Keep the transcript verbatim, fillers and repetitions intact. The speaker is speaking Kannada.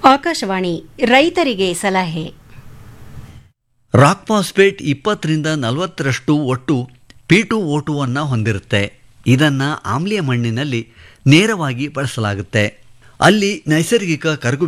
ಆಕಾಶವಾಣಿ ರೈತರಿಗೆ ಸಲಹೆ. ರಾಕ್ ಫಾಸ್ಫೇಟ್ ಇಪ್ಪತ್ತರಿಂದ ನಲವತ್ತರಷ್ಟು ಒಟ್ಟು ಪಿ ಟು ಓ ಟು ಅನ್ನು ಹೊಂದಿರುತ್ತೆ. ಇದನ್ನು ಆಮ್ಲೀಯ ಮಣ್ಣಿನಲ್ಲಿ ನೇರವಾಗಿ ಬಳಸಲಾಗುತ್ತೆ. ಅಲ್ಲಿ ನೈಸರ್ಗಿಕ ಕರಗು